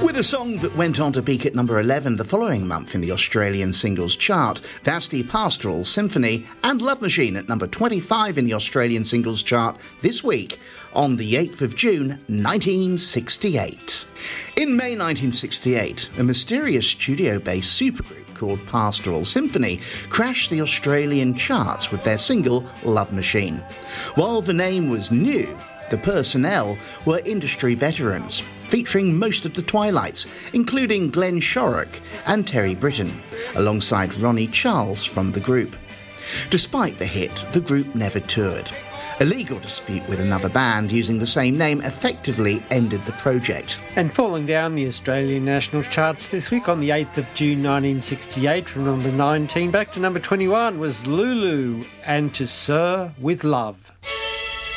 With a song that went on to peak at number 11 the following month in the Australian singles chart, that's the Pastoral Symphony and Love Machine at number 25 in the Australian singles chart this week on the 8th of June 1968. In May 1968, a mysterious studio-based supergroup called Pastoral Symphony crashed the Australian charts with their single Love Machine. While the name was new, the personnel were industry veterans, featuring most of the Twilights, including Glenn Shorrock and Terry Britten, alongside Ronnie Charles from the group. Despite the hit, the group never toured. A legal dispute with another band using the same name effectively ended the project. And falling down the Australian national charts this week on the 8th of June 1968 from number 19 back to number 21 was Lulu and To Sir With Love.